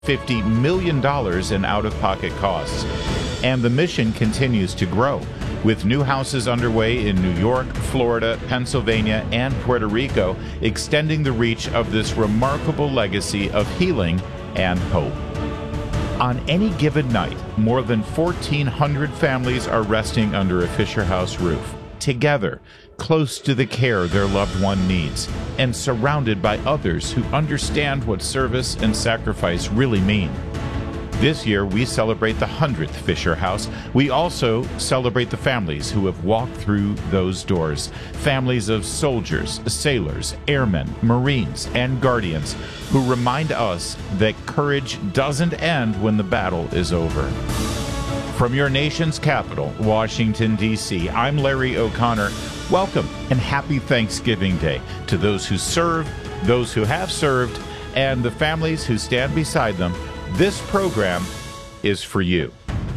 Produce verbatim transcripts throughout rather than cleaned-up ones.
fifty million dollars in out-of-pocket costs. And the mission continues to grow, with new houses underway in New York, Florida, Pennsylvania, and Puerto Rico, extending the reach of this remarkable legacy of healing and hope. On any given night, more than fourteen hundred families are resting under a Fisher House roof, together, close to the care their loved one needs, and surrounded by others who understand what service and sacrifice really mean. This year, we celebrate the hundredth Fisher House. We also celebrate the families who have walked through those doors, families of soldiers, sailors, airmen, Marines, and Guardians who remind us that courage doesn't end when the battle is over. From your nation's capital, Washington, D C, I'm Larry O'Connor. Welcome and happy Thanksgiving Day to those who serve, those who have served, and the families who stand beside them. This program is for you.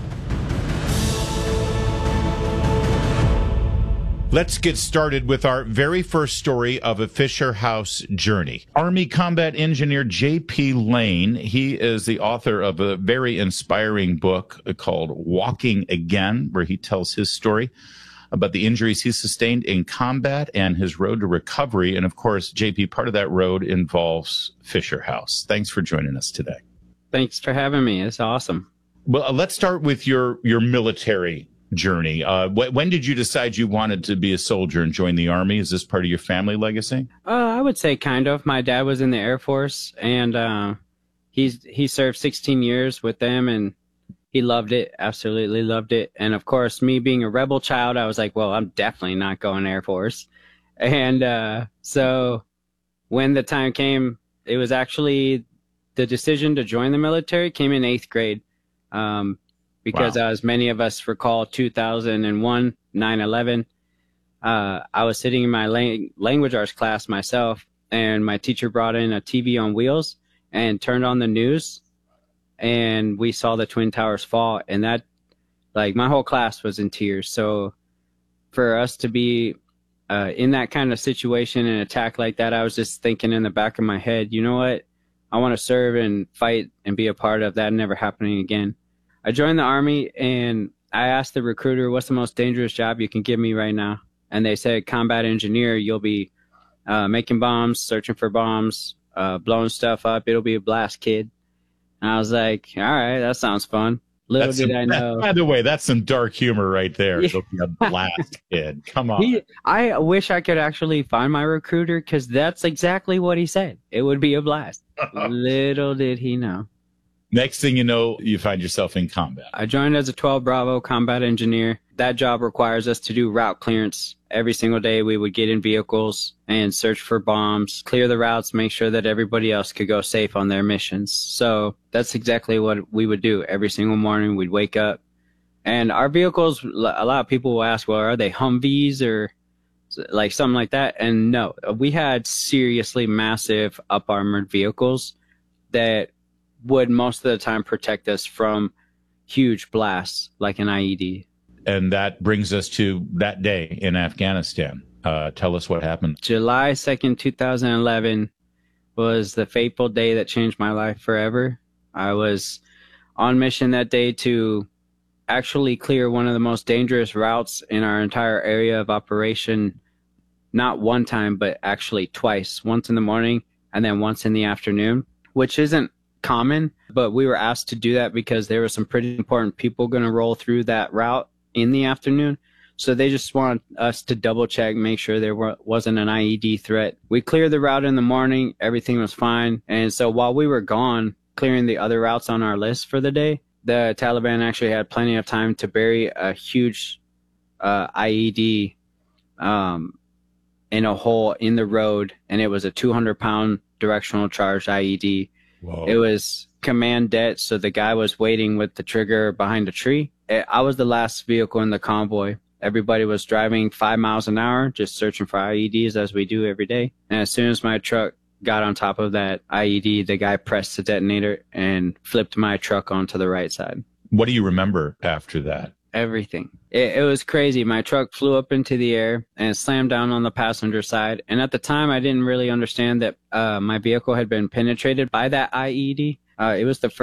Let's get started with our very first story of a Fisher House journey. Army combat engineer J P Lane, he is the author of a very inspiring book called Walking Again, where he tells his story about the injuries he sustained in combat and his road to recovery. And of course, J P, part of that road involves Fisher House. Thanks for joining us today. Thanks for having me. It's awesome. Well, let's start with your, your military journey. Uh, wh- when did you decide you wanted to be a soldier and join the Army? Is this part of your family legacy? Uh, I would say kind of. My dad was in the Air Force, and uh, he's he served sixteen years with them, and he loved it, absolutely loved it. And of course, me being a rebel child, I was like, well, I'm definitely not going Air Force. And uh, so when the time came, it was actually the decision to join the military came in eighth grade. Um, because wow. As many of us recall, two thousand one, nine eleven, uh, I was sitting in my lang- language arts class myself, and my teacher brought in a T V on wheels and turned on the news, and we saw the Twin Towers fall, and that, like, my whole class was in tears. So for us to be uh, in that kind of situation and attack like that, I was just thinking in the back of my head, you know what? I want to serve and fight and be a part of that never happening again. I joined the Army, and I asked the recruiter, what's the most dangerous job you can give me right now? And they said, combat engineer. You'll be uh, making bombs, searching for bombs, uh, blowing stuff up. It'll be a blast, kid. And I was like, all right, that sounds fun. Little that's did some, I know. By the way, that's some dark humor right there. Yeah. It'll be a blast, kid. Come on. He, I wish I could actually find my recruiter, because that's exactly what he said. It would be a blast. Little did he know. Next thing you know, you find yourself in combat. I joined as a twelve Bravo combat engineer. That job requires us to do route clearance. Every single day we would get in vehicles and search for bombs, clear the routes, make sure that everybody else could go safe on their missions. So that's exactly what we would do. Every single morning we'd wake up. And our vehicles, a lot of people will ask, well, are they Humvees or like something like that? And no, we had seriously massive up-armored vehicles that would most of the time protect us from huge blasts like an I E D. And that brings us to that day in Afghanistan. Uh, tell us what happened. July second, two thousand eleven was the fateful day that changed my life forever. I was on mission that day to actually clear one of the most dangerous routes in our entire area of operation, not one time, but actually twice, once in the morning and then once in the afternoon, which isn't common, but we were asked to do that because there were some pretty important people going to roll through that route in the afternoon. So they just wanted us to double check, make sure there were, wasn't an I E D threat. We cleared the route in the morning. Everything was fine. And so while we were gone, clearing the other routes on our list for the day, the Taliban actually had plenty of time to bury a huge uh, I E D um, in a hole in the road. And it was a two hundred pound directional charged I E D. Whoa. It was command det, so the guy was waiting with the trigger behind a tree. I was the last vehicle in the convoy. Everybody was driving five miles an hour, just searching for I E Ds as we do every day. And as soon as my truck got on top of that I E D, the guy pressed the detonator and flipped my truck onto the right side. What do you remember after that? Everything. It, it was crazy. My truck flew up into the air and slammed down on the passenger side. And at the time, I didn't really understand that uh, my vehicle had been penetrated by that I E D. Uh, it was the